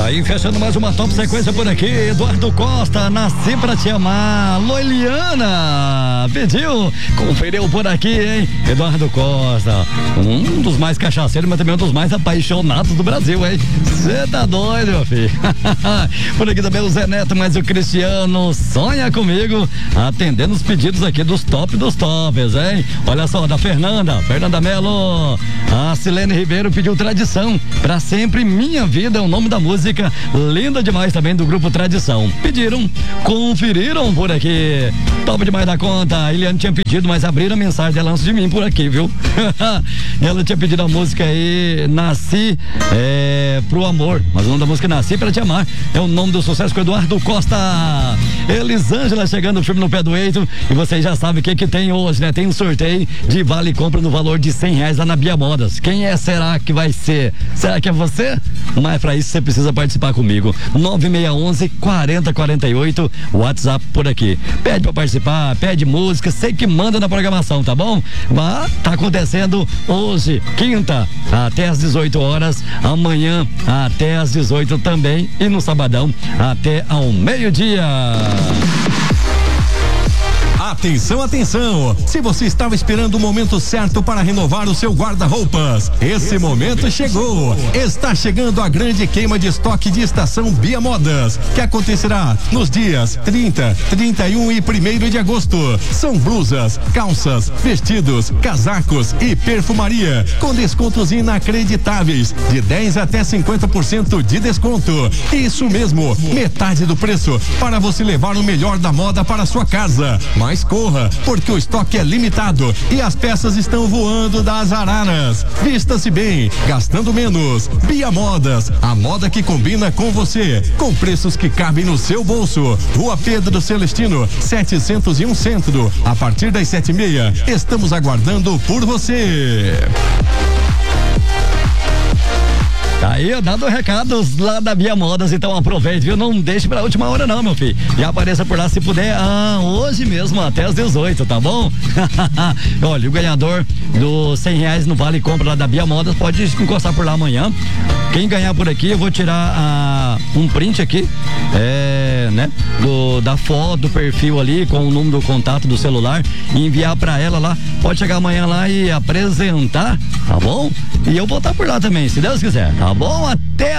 Aí, fechando mais uma top sequência por aqui, Eduardo Costa, Nasci Pra Te Amar. Loeliana pediu, conferiu por aqui, hein? Eduardo Costa, um dos mais cachaceiros, mas também um dos mais apaixonados do Brasil, hein? Você tá doido, meu filho? Por aqui também o Zé Neto, mas o Cristiano Sonha Comigo, atendendo os pedidos aqui dos tops, hein? Olha só, da Fernanda Melo, a Silene Ribeiro pediu Tradição, Pra Sempre Minha Vida é o nome da música, linda demais também do grupo Tradição. Pediram, conferiram por aqui, top demais da conta. A Eliane tinha pedido, mas abriram a mensagem dela antes de mim por aqui, viu? Ela tinha pedido a música aí, Nasci Pro Amor, mas o nome da música é Nasci Pra Te Amar, é o nome do sucesso com Eduardo Costa. Elisângela chegando firme no pé do eito, e vocês já sabem o que tem hoje, né? Tem um sorteio de vale compra no valor de R$100 lá na Bia Modas. Quem será que vai ser? Será que é você? Mas pra isso você precisa participar comigo. 9611-4048, WhatsApp por aqui. Pede pra participar, pede música, sei que manda na programação, tá bom? Mas tá acontecendo hoje, quinta, até às 18 horas, amanhã até às 18 também, e no sabadão até ao meio-dia. Atenção, atenção! Se você estava esperando o momento certo para renovar o seu guarda-roupas, esse momento chegou! Está chegando a grande queima de estoque de estação Bia Modas, que acontecerá nos dias 30, 31 e 1º de agosto. São blusas, calças, vestidos, casacos e perfumaria, com descontos inacreditáveis, de 10 até 50% de desconto. Isso mesmo, metade do preço, para você levar o melhor da moda para sua casa. Mas corra, porque o estoque é limitado e as peças estão voando das araras. Vista-se bem, gastando menos. Bia Modas, a moda que combina com você, com preços que cabem no seu bolso. Rua Pedro Celestino, 701 Centro. A partir das 7h30, estamos aguardando por você. Tá aí, dando recados lá da Bia Modas, então aproveite, viu? Não deixe pra última hora não, meu filho. E apareça por lá se puder, hoje mesmo, até às 18, tá bom? Olha, o ganhador dos R$100 no Vale Compra lá da Bia Modas pode encostar por lá amanhã. Quem ganhar por aqui, eu vou tirar um print aqui, né? Da foto, do perfil ali, com o número do contato do celular, e enviar pra ela lá. Pode chegar amanhã lá e apresentar, tá bom? E eu vou estar por lá também, se Deus quiser, tá bom? Até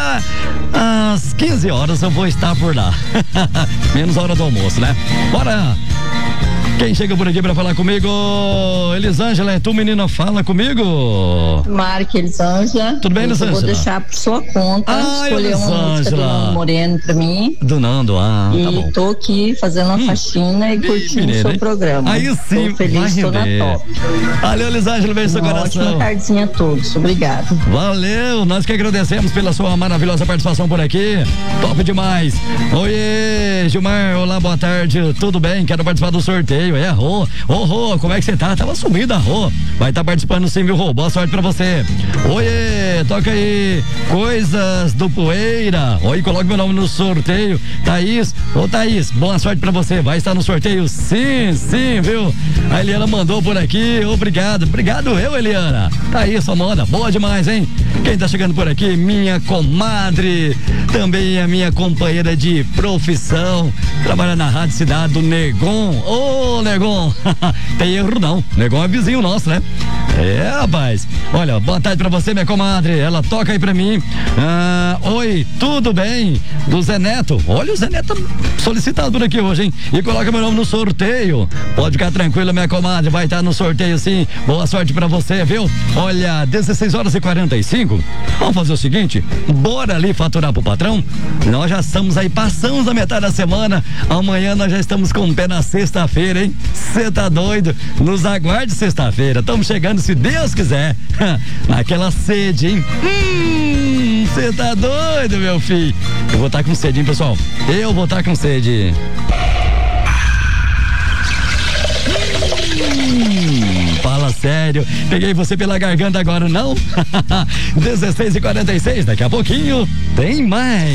às 15 horas eu vou estar por lá. Menos a hora do almoço, né? Bora! Quem chega por aqui pra falar comigo? Elisângela, é tu, menina? Fala comigo. Marca, Elisângela. Tudo bem, Elisângela? Eu vou deixar por sua conta. Escolher uma música do Nando Moreno pra mim. Do Nando, tá bom. E tô aqui fazendo uma faxina e curtindo o seu programa. Aí sim, tô feliz, tô na top. Valeu, Elisângela, beijo no seu coração. Ótima tardinha a todos, obrigado. Valeu, nós que agradecemos pela sua maravilhosa participação por aqui. Top demais. Oiê, Gilmar, olá, boa tarde, tudo bem? Quero participar do sorteio. Rô, como é que você tá? Tava sumida, Rô. Vai estar participando sim, viu, Rô? Boa sorte pra você. Oiê, toca aí, Coisas do Poeira. Oi, coloque meu nome no sorteio. Thaís, Thaís, boa sorte pra você. Vai estar no sorteio, sim, viu? A Eliana mandou por aqui, obrigado eu, Eliana. Tá aí, sua moda, boa demais, hein? Quem tá chegando por aqui? Minha comadre, também a minha companheira de profissão, trabalha na Rádio Cidade do Negon. Ô, Negon, tem erro não, Negon é vizinho nosso, né? Rapaz, olha, boa tarde pra você, minha comadre, ela toca aí pra mim. Oi, tudo bem? Do Zé Neto, olha o Zé Neto solicitado por aqui hoje, hein? E coloca meu nome no sorteio, pode ficar tranquila, minha comadre, vai estar no sorteio sim, boa sorte pra você, viu? Olha, 16h45, vamos fazer o seguinte, bora ali faturar pro patrão? Nós já estamos aí, passamos a metade da semana, amanhã nós já estamos com o pé na sexta-feira, hein? Você tá doido? Nos aguarde sexta-feira, estamos chegando se Deus quiser, naquela sede, hein? Você tá doido, meu filho? Eu vou estar com sede, hein, pessoal? Eu vou estar com sede. Fala fala sério. Peguei você pela garganta agora, não? 16h46, daqui a pouquinho tem mais.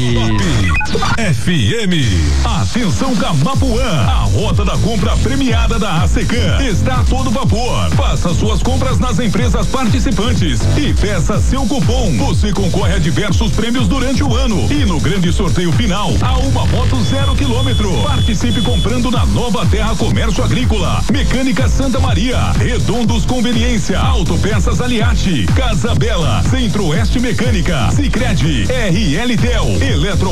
FM. Atenção Camapuã, a rota da compra premiada da ASECAM está a todo vapor. Faça suas compras nas empresas participantes e peça seu cupom. Você concorre a diversos prêmios durante o ano e no grande sorteio final a uma moto 0 km. Participe comprando na Nova Terra Comércio Agrícola, Mecânica Santa Maria, Redondos Conveniência, Autopeças Aliati, Casa Bela, Centro-Oeste Mecânica, Sicredi, RL Tel, Eletro